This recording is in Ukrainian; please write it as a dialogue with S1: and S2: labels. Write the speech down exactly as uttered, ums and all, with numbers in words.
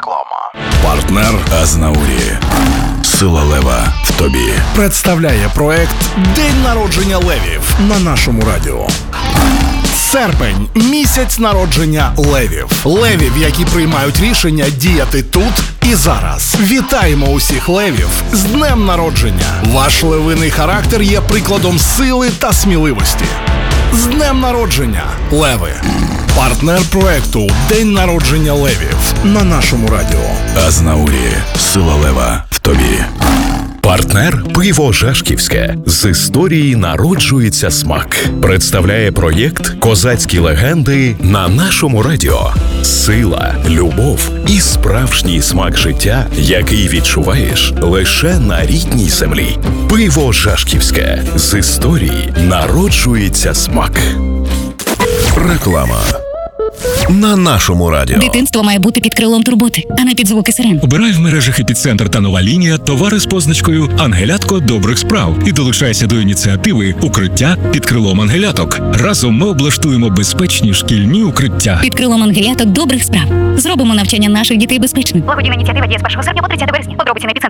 S1: Реклама. Партнер Азнаурі. Сила лева в тобі. Представляє проект «День народження левів» на нашому радіо. Серпень – місяць народження левів. Левів, які приймають рішення діяти тут і зараз. Вітаємо усіх левів з днем народження. Ваш левиний характер є прикладом сили та сміливості. З днем народження, леви! Партнер проекту «День народження левів» на нашому радіо. Азнаурі. Сила лева в тобі.
S2: Партнер «Пиво Жашківське». З історії народжується смак. Представляє проєкт «Козацькі легенди» на нашому радіо. Сила, любов і справжній смак життя, який відчуваєш лише на рідній землі. Пиво Жашківське. З історії народжується смак.
S1: Реклама. На нашому радіо.
S3: Дитинство має бути під крилом турботи, а не під звуки сирен.
S4: Обирай в мережах «Епіцентр» та «Нова лінія» товари з позначкою «Ангелятко добрих справ» і долучайся до ініціативи «Укриття під крилом ангеляток». Разом ми облаштуємо безпечні шкільні укриття.
S3: Під крилом ангеляток добрих справ. Зробимо навчання наших дітей безпечним.
S5: Благодійна ініціатива діє з першого серпня по тридцяте вересня. Подробиці на епіцентр